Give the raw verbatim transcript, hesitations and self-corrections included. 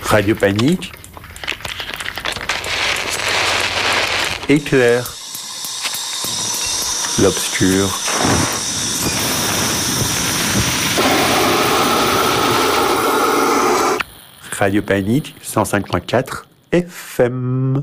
Radio Panique, Éclair, l'obscur. Radio Panique, cent cinq point quatre F M.